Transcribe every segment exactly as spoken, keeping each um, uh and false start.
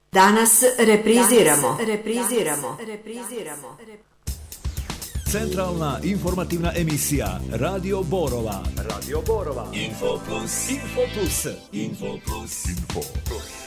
Danas repriziramo, repriziramo, repriziramo. Centralna informativna emisija Radio Borova. Radio Borova. Info Plus. Info Plus. Info Plus. Info Plus.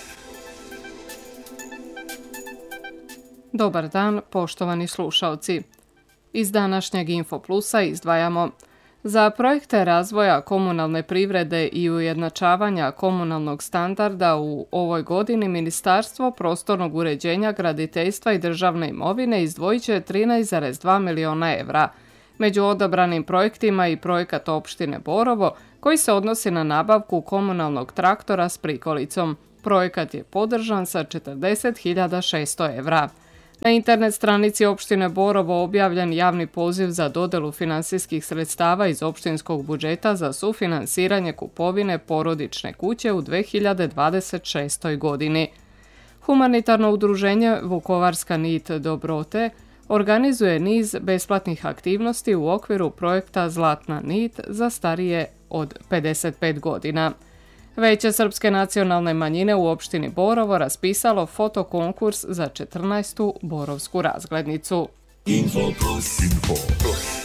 Dobar dan, poštovani slušaoci. Iz današnjeg Info Plusa izdvajamo: za projekte razvoja komunalne privrede i ujednačavanja komunalnog standarda u ovoj godini Ministarstvo prostornog uređenja, graditeljstva i državne imovine izdvojit će trinaest zarez dva miliona evra. Među odabranim projektima i projekat opštine Borovo koji se odnosi na nabavku komunalnog traktora s prikolicom. Projekat je podržan sa četrdeset hiljada šesto evra. Na internet stranici opštine Borovo objavljen javni poziv za dodelu finansijskih sredstava iz opštinskog budžeta za sufinansiranje kupovine porodične kuće u dve hiljade dvadeset šestoj. godini. Humanitarno udruženje Vukovarska nit dobrote organizuje niz besplatnih aktivnosti u okviru projekta Zlatna nit za starije od pedeset pet godina. Veće srpske nacionalne manjine u opštini Borovo raspisalo fotokonkurs za četrnaestu borovsku razglednicu. Info Plus. Info Plus.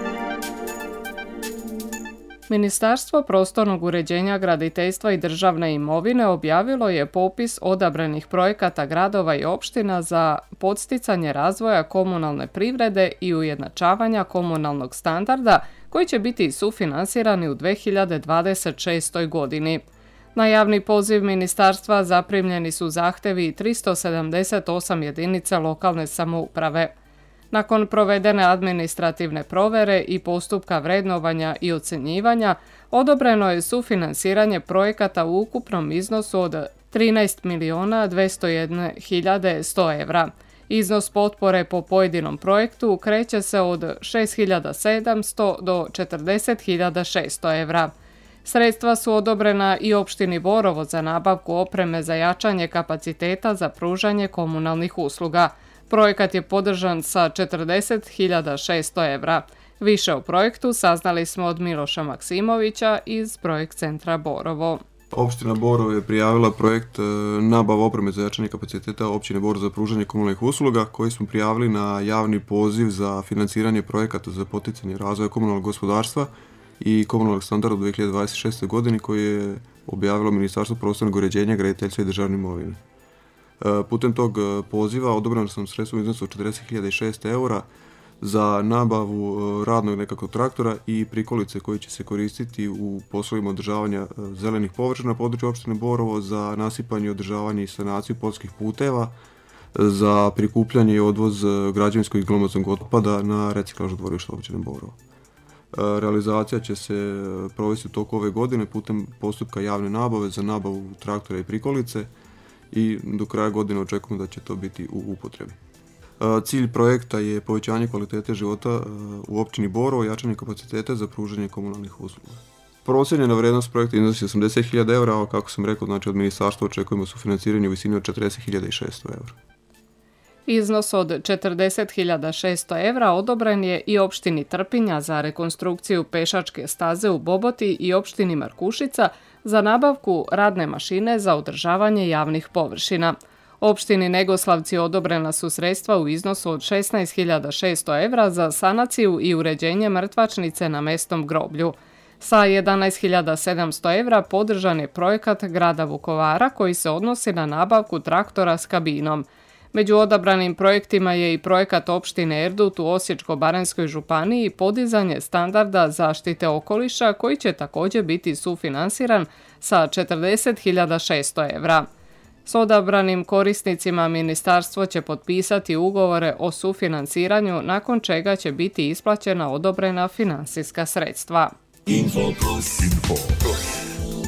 Ministarstvo prostornog uređenja, graditeljstva i državne imovine objavilo je popis odabranih projekata gradova i opština za podsticanje razvoja komunalne privrede i ujednačavanja komunalnog standarda koji će biti sufinansirani u dve hiljade dvadeset šestoj. godini. Na javni poziv ministarstva zaprimljeni su zahtevi tristo sedamdeset osam jedinica lokalne samouprave. Nakon provedene administrativne provere i postupka vrednovanja i ocenjivanja, odobreno je sufinansiranje projekata u ukupnom iznosu od trinaest miliona dvesta jedna hiljada sto evra. Iznos potpore po pojedinom projektu kreće se od šest hiljada sedamsto do četrdeset hiljada šesto evra. Sredstva su odobrena i opštini Borovo za nabavku opreme za jačanje kapaciteta za pružanje komunalnih usluga. Projekat je podržan sa četrdeset hiljada šesto evra. Više o projektu saznali smo od Miloša Maksimovića iz Projekt centra Borovo. Opština Borovo je prijavila projekt nabava opreme za jačanje kapaciteta općine Borovo za pružanje komunalnih usluga koji smo prijavili na javni poziv za finansiranje projekata za poticanje razvoja komunalnog gospodarstva i komunalnog standarda u dve hiljade dvadeset šestoj. godini koji je objavilo Ministarstvo prostornog uređenja, graditeljstva i državne imovine. Putem tog poziva odobreno sam sredstvo u iznosu od četrdeset hiljada šesto eura za nabavu radnog nekakvog traktora i prikolice koji će se koristiti u poslovima održavanja zelenih površina na području opštine Borovo, za nasipanje, održavanje i sanaciju poljskih puteva, za prikupljanje i odvoz građevinskog i glomaznog otpada na reciklažno dvorište opštine Borovo. Realizacija će se provesti u toku ove godine putem postupka javne nabave za nabavu traktora i prikolice i do kraja godine očekujemo da će to biti u upotrebi. Cilj projekta je povećanje kvalitete života u općini Borovo i jačanje kapaciteta za pružanje komunalnih usluga. Procijenjena vrednost projekta iznosi osamdeset hiljada evra, a kako sam rekao, znači od ministarstva očekujemo sufinansiranje u visini od četrdeset hiljada šesto evra. Iznos od četrdeset hiljada šesto evra odobren je i opštini Trpinja za rekonstrukciju pešačke staze u Boboti i opštini Markušica za nabavku radne mašine za održavanje javnih površina. Opštini Negoslavci odobrena su sredstva u iznosu od šesnaest hiljada šesto evra za sanaciju i uređenje mrtvačnice na mesnom groblju. Sa jedanaest hiljada sedamsto evra podržan je projekat grada Vukovara koji se odnosi na nabavku traktora s kabinom. Među odabranim projektima je i projekat opštine Erdut u Osječko-baranjskoj županiji podizanje standarda zaštite okoliša koji će također biti sufinansiran sa četrdeset hiljada šesto evra. S odabranim korisnicima ministarstvo će potpisati ugovore o sufinansiranju nakon čega će biti isplaćena odobrena finansijska sredstva. Info Plus. Info Plus.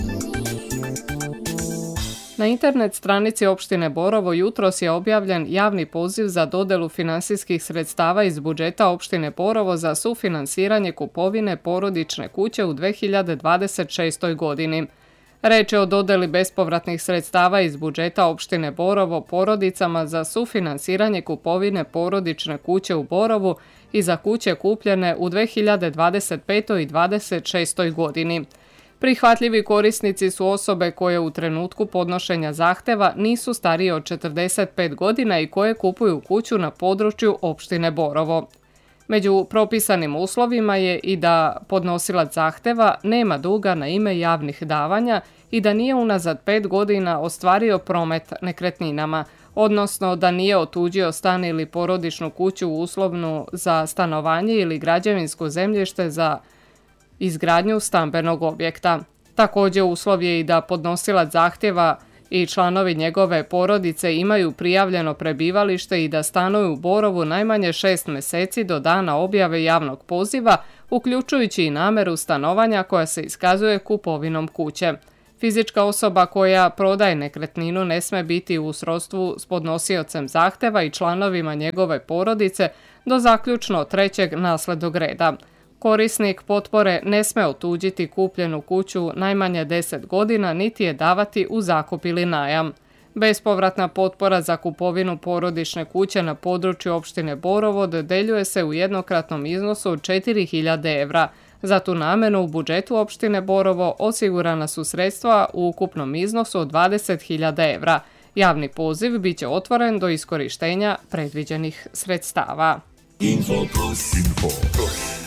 Na internet stranici opštine Borovo jutros je objavljen javni poziv za dodelu finansijskih sredstava iz budžeta opštine Borovo za sufinansiranje kupovine porodične kuće u dve hiljade dvadeset šestoj. godini. Reč je o dodeli bespovratnih sredstava iz budžeta opštine Borovo porodicama za sufinansiranje kupovine porodične kuće u Borovu i za kuće kupljene u dve hiljade dvadeset petoj i dvadeset šestoj. godini. Prihvatljivi korisnici su osobe koje u trenutku podnošenja zahtjeva nisu starije od četrdeset pet godina i koje kupuju kuću na području opštine Borovo. Među propisanim uslovima je i da podnosilac zahtjeva nema duga na ime javnih davanja i da nije unazad pet godina ostvario promet nekretninama, odnosno da nije otuđio stan ili porodičnu kuću uslovnu za stanovanje ili građevinsko zemljište za izgradnju stambenog objekta. Također uslov je i da podnosilac zahtjeva i članovi njegove porodice imaju prijavljeno prebivalište i da stanuju u Borovu najmanje šest mjeseci do dana objave javnog poziva, uključujući i nameru stanovanja koja se iskazuje kupovinom kuće. Fizička osoba koja prodaje nekretninu ne sme biti u srodstvu s podnosiocem zahtjeva i članovima njegove porodice do zaključno trećeg naslednog reda. Korisnik potpore ne sme otuđiti kupljenu kuću najmanje deset godina niti je davati u zakup ili najam. Bespovratna potpora za kupovinu porodične kuće na području opštine Borovo dodeljuje se u jednokratnom iznosu od četiri hiljade evra. Za tu namenu u budžetu opštine Borovo osigurana su sredstva u ukupnom iznosu od dvadeset hiljada evra. Javni poziv bit će otvoren do iskorištenja predviđenih sredstava. Info plus. Info plus.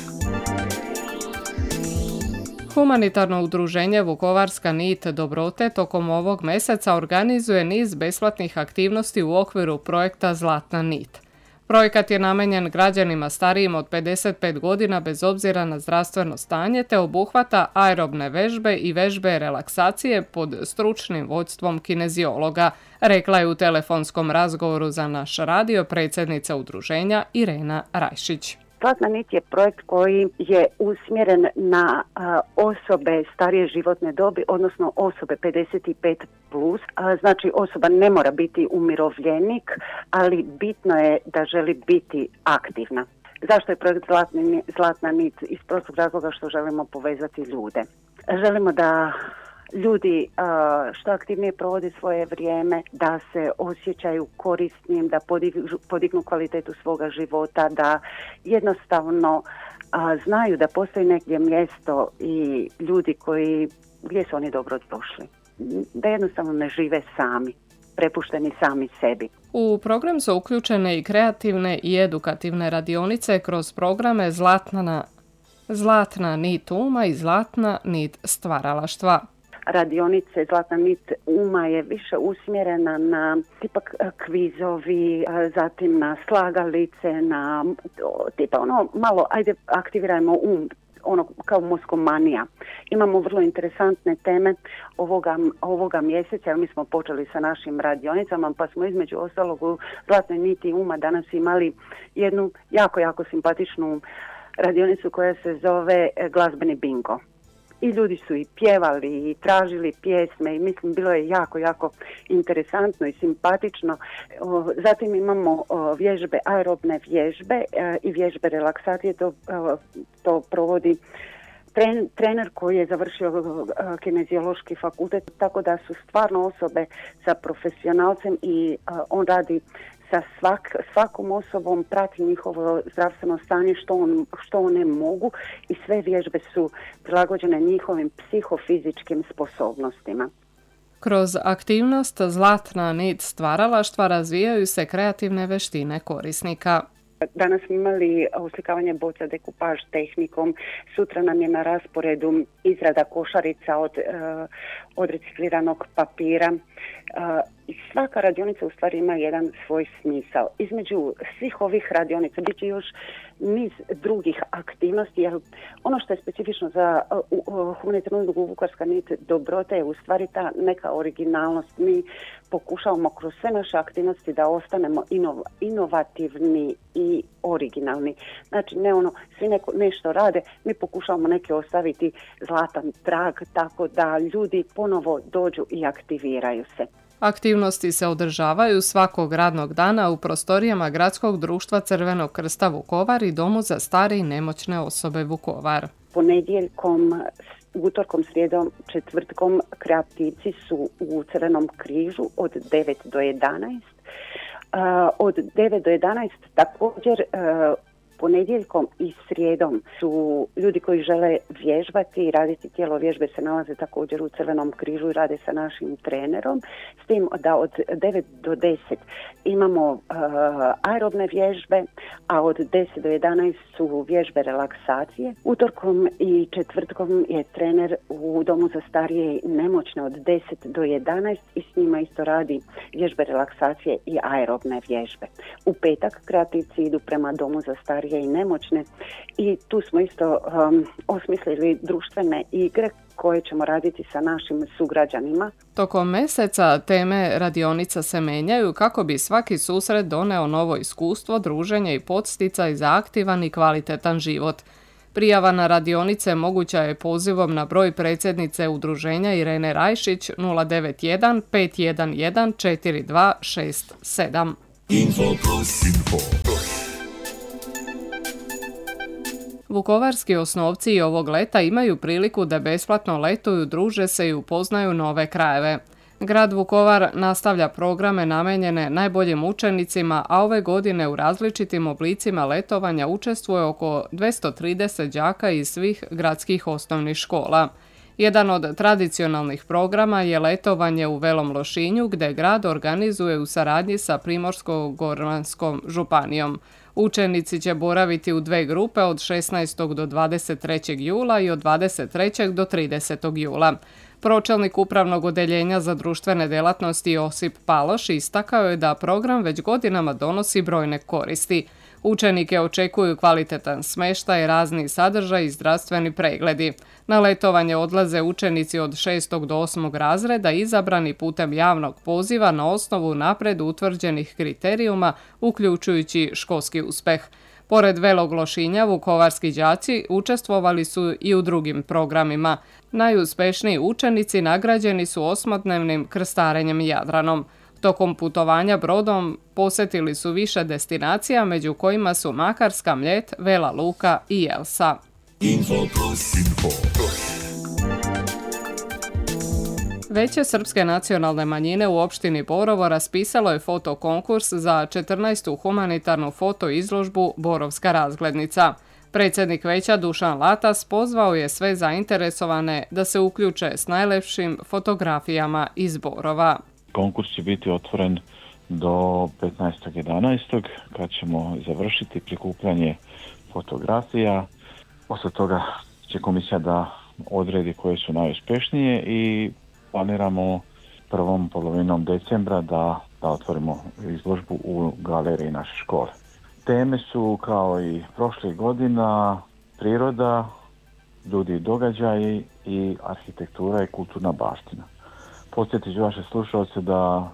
Humanitarno udruženje Vukovarska nit dobrote tokom ovog mjeseca organizuje niz besplatnih aktivnosti u okviru projekta Zlatna nit. Projekat je namenjen građanima starijim od pedeset pet godina bez obzira na zdravstveno stanje te obuhvata aerobne vežbe i vežbe relaksacije pod stručnim vodstvom kineziologa, rekla je u telefonskom razgovoru za naš radio predsjednica udruženja Irena Rajšić. Zlatna nit je projekt koji je usmjeren na a, osobe starije životne dobi, odnosno osobe pedeset pet plus. A, znači osoba ne mora biti umirovljenik, ali bitno je da želi biti aktivna. Zašto je projekt Zlatni, Zlatna nit? Iz prostog razloga što želimo povezati ljude. Želimo da ljudi uh, što aktivnije provode svoje vrijeme, da se osjećaju korisnim, da podignu, podignu kvalitetu svoga života, da jednostavno uh, znaju da postoji negdje mjesto i ljudi koji, gdje su oni dobro došli. Da jednostavno ne žive sami, prepušteni sami sebi. U program su uključene i kreativne i edukativne radionice kroz programe Zlatna, Zlatna nit uma i Zlatna nit stvaralaštva. Radionice Zlatna nit uma je više usmjerena na tipa kvizovi, zatim na slagalice, na tipa ono malo, ajde aktivirajmo um, ono kao moskomanija. Imamo vrlo interesantne teme ovoga, ovoga mjeseca, jer mi smo počeli sa našim radionicama, pa smo između ostalog u Zlatnoj niti uma danas imali jednu jako, jako simpatičnu radionicu koja se zove glazbeni bingo. I ljudi su i pjevali i tražili pjesme i mislim bilo je jako, jako interesantno i simpatično. Zatim imamo vježbe, aerobne vježbe i vježbe relaksacije. To, to provodi tren, trener koji je završio kineziološki fakultet, tako da su stvarno osobe sa profesionalcem i on radi sa svak, svakom osobom, prati njihovo zdravstveno stanje, što, on, što one mogu i sve vježbe su prilagođene njihovim psihofizičkim sposobnostima. Kroz aktivnost Zlatna nit stvaralaštva razvijaju se kreativne veštine korisnika. Danas smo imali uslikavanje boca dekupaž tehnikom, sutra nam je na rasporedu izrada košarica od, uh, od recikliranog papira. Uh, i svaka radionica u stvari ima jedan svoj smisao. Između svih ovih radionica bit će još niz drugih aktivnosti, jer ono što je specifično za uh, uh, humanitarnu udrugu Vukovarska nit dobrote je u stvari ta neka originalnost. Mi pokušavamo kroz sve naše aktivnosti da ostanemo inov, inovativni i originalni. Znači ne ono, svi neko, nešto rade, mi pokušavamo neke ostaviti zlatan trag tako da ljudi ponovo dođu i aktiviraju se. Aktivnosti se održavaju svakog radnog dana u prostorijama Gradskog društva Crvenog krsta Vukovar i Domu za stare i nemoćne osobe Vukovar. Ponedjeljkom, utorkom, srijedom, četvrtkom kreativci su u Crvenom križu od devet do jedanaest. Uh, od devet do jedanaest također uh, Ponedjeljkom i srijedom su ljudi koji žele vježbati i raditi tijelo vježbe se nalaze također u Crvenom križu i rade sa našim trenerom, s tim da od devet do deset imamo uh, aerobne vježbe, a od deset do jedanaest su vježbe relaksacije. Utorkom i četvrtkom je trener u Domu za starije i nemoćne od deset do jedanaest i s njima isto radi vježbe relaksacije i aerobne vježbe. U petak kreativci idu prema Domu za starije i nemoćne i tu smo isto um, osmislili društvene igre koje ćemo raditi sa našim sugrađanima. Tokom mjeseca teme radionica se menjaju kako bi svaki susret doneo novo iskustvo, druženje i podsticaj za aktivan i kvalitetan život. Prijava na radionice moguća je pozivom na broj predsjednice udruženja Irene Rajšić nula devet jedan pet jedan jedan četiri dva šest sedam. Info plus. Info plus. Vukovarski osnovci i ovog leta imaju priliku da besplatno letuju, druže se i upoznaju nove krajeve. Grad Vukovar nastavlja programe namijenjene najboljim učenicima, a ove godine u različitim oblicima letovanja učestvuje oko dvjesto trideset đaka iz svih gradskih osnovnih škola. Jedan od tradicionalnih programa je letovanje u Velom Lošinju, gdje grad organizuje u saradnji sa Primorsko-goranskom županijom. Učenici će boraviti u dve grupe od šesnaestog do dvadeset trećeg jula i od dvadeset trećeg do tridesetog jula. Pročelnik upravnog odeljenja za društvene djelatnosti Josip Paloš istakao je da program već godinama donosi brojne koristi. Učenike očekuju kvalitetan smještaj, razni sadržaj i zdravstveni pregledi. Na letovanje odlaze učenici od šestog do osmog razreda izabrani putem javnog poziva na osnovu napred utvrđenih kriterijuma, uključujući školski uspjeh. Pored Velog Lošinja, vukovarski đaci učestvovali su i u drugim programima. Najuspješniji učenici nagrađeni su osmodnevnim krstarenjem Jadranom. Tokom putovanja brodom posjetili su više destinacija, među kojima su Makarska, Mljet, Vela Luka i Jelsa. Info plus. Info plus. Veće srpske nacionalne manjine u opštini Borovo raspisalo je fotokonkurs za četrnaestu humanitarnu fotoizložbu Borovska razglednica. Predsjednik veća Dušan Latas pozvao je sve zainteresovane da se uključe s najlepšim fotografijama iz Borova. Konkurs će biti otvoren do petnaestog jedanaestog kad ćemo završiti prikupljanje fotografija. Poslije toga će komisija da odredi koje su najuspješnije i planiramo prvom polovinom decembra da, da otvorimo izložbu u galeriji naše škole. Teme su kao i prošlih godina priroda, ljudi i događaji i arhitektura i kulturna baština. Podsjetit ću vaše slušalce da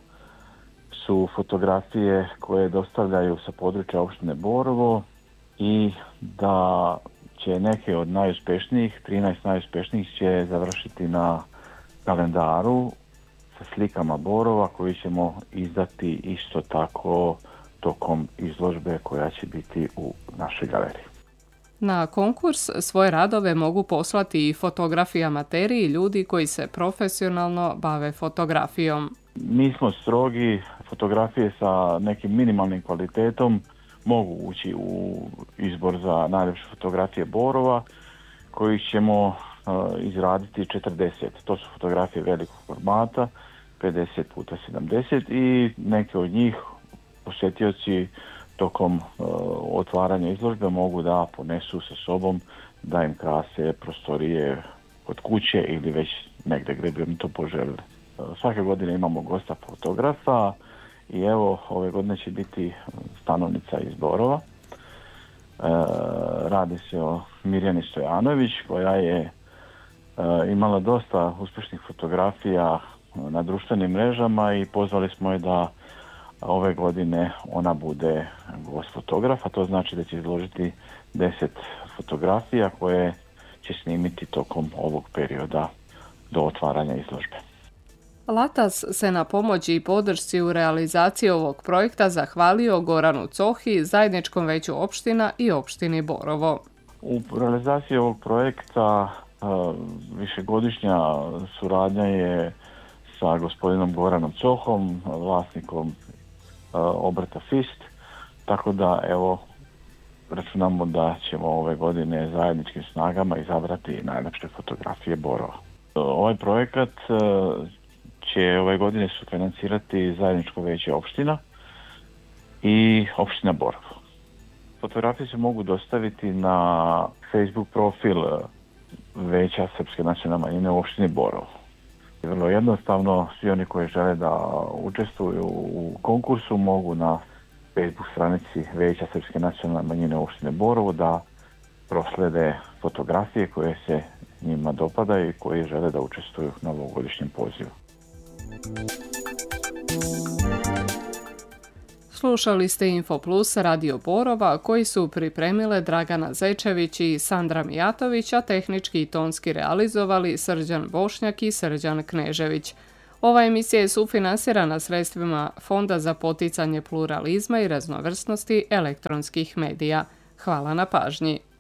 su fotografije koje dostavljaju sa područja opštine Borovo i da će neke od najuspješnijih, trinaest najuspješnijih će završiti na kalendaru sa slikama Borova koji ćemo izdati isto tako tokom izložbe koja će biti u našoj galeriji. Na konkurs svoje radove mogu poslati i fotografi amateri i ljudi koji se profesionalno bave fotografijom. Nismo strogi, fotografije sa nekim minimalnim kvalitetom mogu ući u izbor za najljepše fotografije Borova, kojih ćemo uh, izraditi četrdeset. To su fotografije velikog formata, pedeset puta sedamdeset i neke od njih posjetioci tokom uh, otvaranja izložbe mogu da ponesu sa sobom da im krase prostorije kod kuće ili već negdje gdje bi oni to poželjeli. Uh, svake godine imamo gosta fotografa i evo ove godine će biti stanovnica iz Borova. Uh, radi se o Mirjani Stojanović koja je uh, imala dosta uspješnih fotografija na društvenim mrežama i pozvali smo je da ove godine ona bude gost fotografa, to znači da će izložiti deset fotografija koje će snimiti tokom ovog perioda do otvaranja izložbe. Latas se na pomoći i podršci u realizaciji ovog projekta zahvalio Goranu Cohi, zajedničkom veću opština i opštini Borovo. U realizaciji ovog projekta uh, višegodišnja suradnja je sa gospodinom Goranom Cohom, vlasnikom obrta Fist, tako da evo računamo da ćemo ove godine zajedničkim snagama izabrati najlepše fotografije Borova. Ovaj projekat će ove godine sufinancirati zajedničko vijeće opština i opština Borovo. Fotografije se mogu dostaviti na Facebook profil Veća Srpske nacionalne manjine u opštini Borovo. Vrlo jednostavno, svi oni koji žele da učestvuju u konkursu mogu na Facebook stranici Veća Srpske nacionalne manjine u opštine Borovo da proslede fotografije koje se njima dopadaju i koji žele da učestvuju na ovogodišnjem pozivu. Slušali ste InfoPlus Radio Borova koji su pripremile Dragana Zečević i Sandra Mijatović, a tehnički i tonski realizovali Srđan Bošnjak i Srđan Knežević. Ova emisija je sufinansirana sredstvima Fonda za poticanje pluralizma i raznovrsnosti elektronskih medija. Hvala na pažnji.